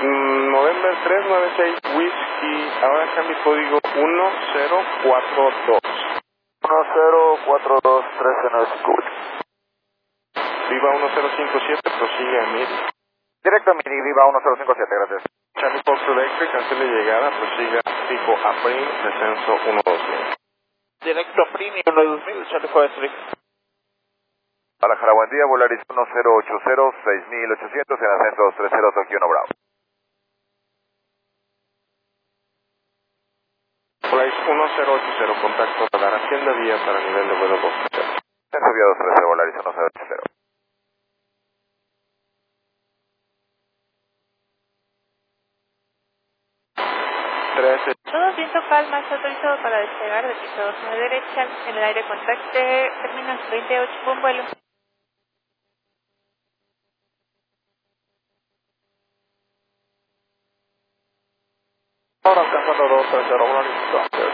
November 396 Whiskey, ahora está mi código 1042. 1042, 1395. Viva 1057, prosigue a Miri. Directo a Miri, Viva 1057, gracias. Charlie Fox Electric, cancele llegada, prosiga fijo a Prim, descenso 120. Directo a Prim, 12000, Charlie Fox Electric. Guadalajara, buen día, Volaris 1080, 6800, en ascenso 230, Tokio 1 Bravo. Volaris 1080, contacto radar, hacienda vía para nivel de vuelo 230. Ascenso vía 230, Volaris 1080. 13. Todo viento calma, está autorizado para despegar de piso 29 derecha, en el aire contacte, termina 28, buen vuelo. Ahora alcanzando 230, Volaris